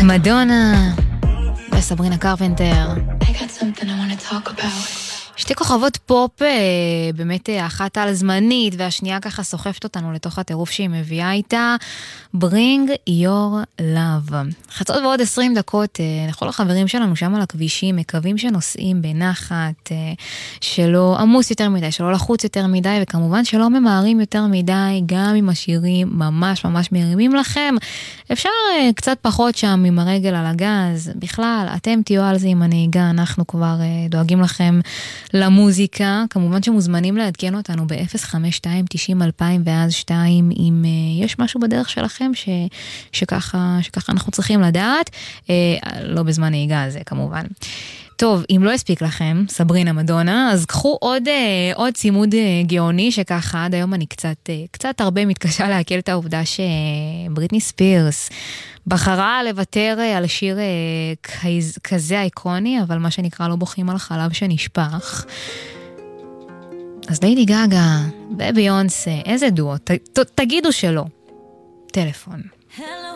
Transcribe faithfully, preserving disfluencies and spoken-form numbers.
מדונה וסברינה קרפנטר. שתי כוכבות פופ, באמת אחת על זמנית והשנייה ככה סוחפת אותנו לתוך הטירוף שהיא מביאה איתה. Bring your love. חצות ועוד עשרים דקות לכל החברים שלנו שם על הכבישים, מקווים שנוסעים בנחת, שלא עמוס יותר מדי, שלא לחוץ יותר מדי, וכמובן שלא ממהרים יותר מדי, גם עם השירים ממש ממש מרימים לכם. אפשר קצת פחות שם עם הרגל על הגז. בכלל, אתם תהיו על זה עם הנהיגה, אנחנו כבר דואגים לכם למוזיקה. כמובן שמוזמנים לעדכן אותנו ב-אפס חמש שתיים תשעים אלפיים ואז שתיים אם uh, יש משהו בדרך שלכם ש, שככה, שככה אנחנו צריכים לדעת, uh, לא בזמן נהיגה הזה כמובן. טוב, אם לא הספיק לכם, סברינה מדונה, אז קחו עוד, אה, עוד צימוד אה, גאוני שככה, עד היום אני קצת, אה, קצת הרבה מתקשה להקל את העובדה שבריטני ספירס בחרה לוותר אה, על שיר אה, כזה, כזה איקוני, אבל מה שנקרא לא בוכים על חלב שנשפך. אז ליידי גגה וביונסה, איזה דואו, ת, ת, תגידו שלא. טלפון.